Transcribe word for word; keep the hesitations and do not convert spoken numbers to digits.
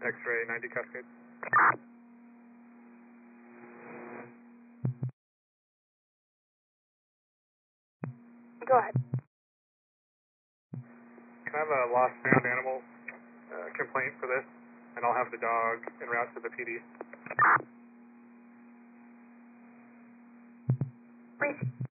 X-ray ninety Cascade. Go ahead. Can I have a lost found animal uh, complaint for this? And I'll have the dog en route to the P D. Brief.